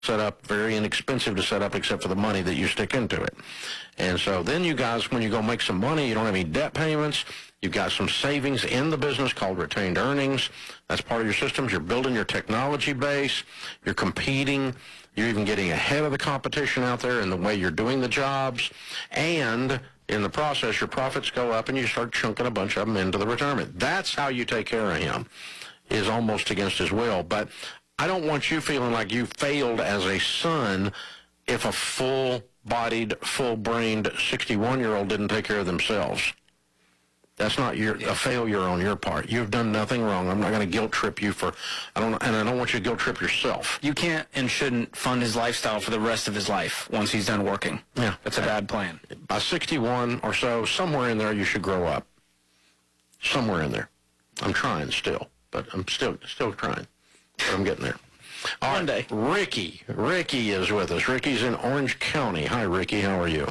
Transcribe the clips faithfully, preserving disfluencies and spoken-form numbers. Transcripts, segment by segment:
set up, very inexpensive to set up except for the money that you stick into it. And so then you guys, when you go make some money, you don't have any debt payments. You've got some savings in the business called retained earnings. That's part of your systems. You're building your technology base. You're competing. You're even getting ahead of the competition out there in the way you're doing the jobs. And in the process, your profits go up and you start chunking a bunch of them into the retirement. That's how you take care of him, is almost against his will. But I don't want you feeling like you failed as a son if a full-bodied, full-brained sixty-one-year-old didn't take care of themselves. That's not your, a failure on your part. You've done nothing wrong. I'm not going to guilt trip you for, I don't, and I don't want you to guilt trip yourself. You can't and shouldn't fund his lifestyle for the rest of his life once he's done working. Yeah. That's a bad plan. By sixty-one or so, somewhere in there you should grow up. Somewhere in there. I'm trying still, but I'm still, still trying. But I'm getting there. All One right, day. Ricky. Ricky is with us. Ricky's in Orange County. Hi, Ricky. How are you?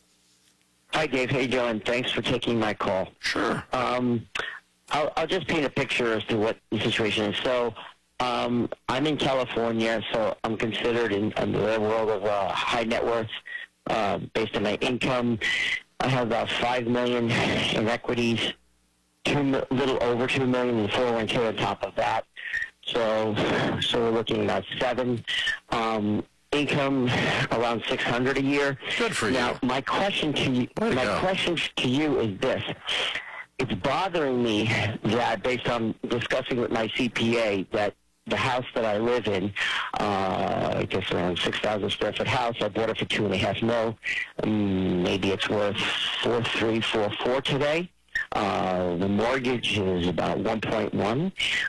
Hi, Dave. How you doing? Thanks for taking my call. Sure. Um, I'll, I'll just paint a picture as to what the situation is. So um, I'm in California, so I'm considered in, in the world of uh, high net worth uh, based on my income. I have about five million dollars in equities, two, little over two million dollars in four oh one k on top of that. So, so we're looking at seven. Um, income around six hundred a year. Good for you. Now, my question to you, Way to my go. question to you is this: it's bothering me that, based on discussing with my C P A, that the house that I live in, uh, I guess around six thousand square foot house, I bought it for two and a half mil. Um, maybe it's worth four three four four today. Uh, the mortgage is about one point one,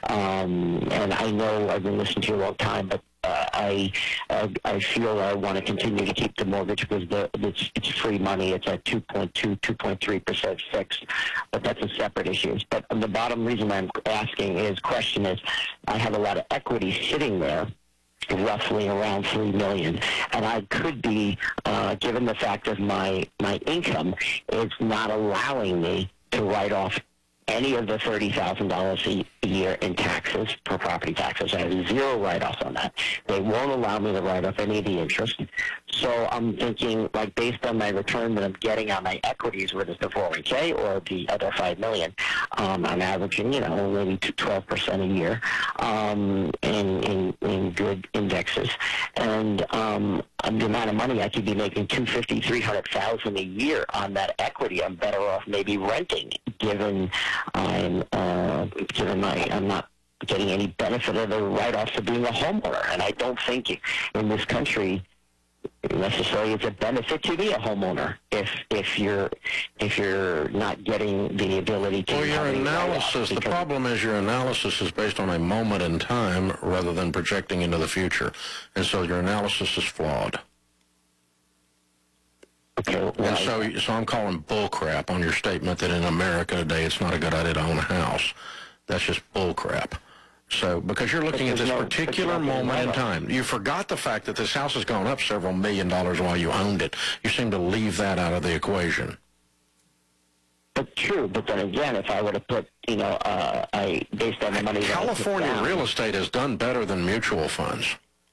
um, and I know I've been listening to you a long time, but uh, I uh, I feel I want to continue to keep the mortgage because the, it's, it's free money. It's at two point two, two point three percent fixed, but that's a separate issue. But the bottom reason I'm asking is, question is, I have a lot of equity sitting there, roughly around three million dollars, and I could be, uh, given the fact of my, my income, it's not allowing me to write off any of the thirty thousand dollars a year in taxes, for property taxes. I have zero write-offs on that. They won't allow me to write off any of the interest. So I'm thinking, like, based on my return that I'm getting on my equities, whether it's the four oh one k or the other five million dollars, um, I'm averaging, you know, maybe twelve percent a year um, in, in, in good indexes. And um, the amount of money I could be making, two hundred fifty thousand, three hundred thousand a year on that equity, I'm better off maybe renting, given I'm uh, given my I'm not getting any benefit of the write-offs of being a homeowner, and I don't think in this country necessarily it's a benefit to be a homeowner if if you're if you're not getting the ability to. Well, your analysis, the problem is your analysis is based on a moment in time rather than projecting into the future, and so your analysis is flawed. Okay, well, And so, so I'm calling bull crap on your statement that in America today it's not a good idea to own a house. That's just bull crap. So, because you're looking at this no- particular but there's no moment in write-off. time, you forgot the fact that this house has gone up several million dollars while you owned it. You seem to leave that out of the equation. But true, but then again, if I were to put, you know, uh, I based on the money that I put California down- real estate has done better than mutual funds.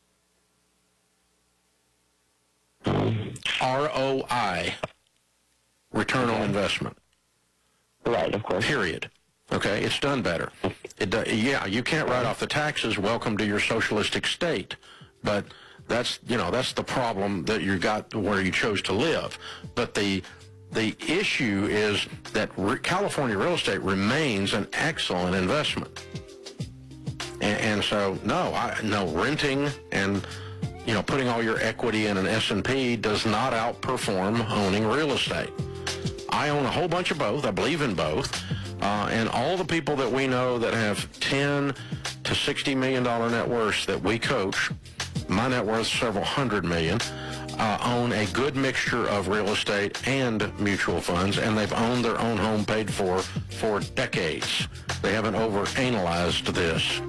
R O I, return on investment. Right, of course. Period. Okay, it's done better. It do, yeah, you can't write off the taxes. Welcome to your socialistic state. But that's, you know, that's the problem that you got where you chose to live. But the the issue is that re- California real estate remains an excellent investment. And, and so, no, I, no renting and, you know, putting all your equity in an S and P does not outperform owning real estate. I own a whole bunch of both. I believe in both. Uh, and all the people that we know that have ten to sixty million dollar net worths that we coach, my net worth is several hundred million, uh, own a good mixture of real estate and mutual funds, and they've owned their own home paid for for decades. They haven't overanalyzed this.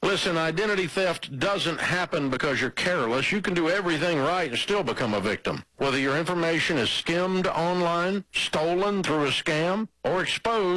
Listen, identity theft doesn't happen because you're careless. You can do everything right and still become a victim. Whether your information is skimmed online, stolen through a scam, or exposed